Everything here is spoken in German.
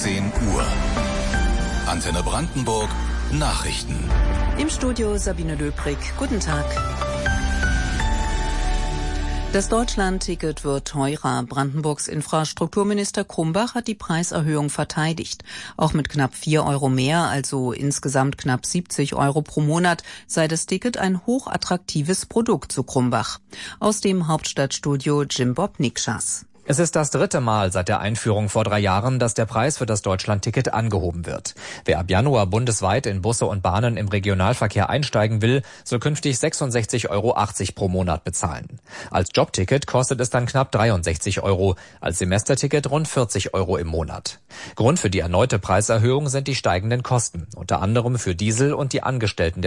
10 Uhr. Antenne Brandenburg Nachrichten. Im Studio Sabine Löbrig. Guten Tag. Das Deutschland-Ticket wird teurer. Brandenburgs Infrastrukturminister Krumbach hat die Preiserhöhung verteidigt. Auch mit knapp 4 Euro mehr, also insgesamt knapp 70 Euro pro Monat, sei das Ticket ein hochattraktives Produkt, so Krumbach. Aus dem Hauptstadtstudio Jim-Bob Nikschas. Es ist das 3. Mal seit der Einführung vor 3 Jahren, dass der Preis für das Deutschland-Ticket angehoben wird. Wer ab Januar bundesweit in Busse und Bahnen im Regionalverkehr einsteigen will, soll künftig 66,80 Euro pro Monat bezahlen. Als Jobticket kostet es dann knapp 63 Euro, als Semesterticket rund 40 Euro im Monat. Grund für die erneute Preiserhöhung sind die steigenden Kosten, unter anderem für Diesel und die Angestellten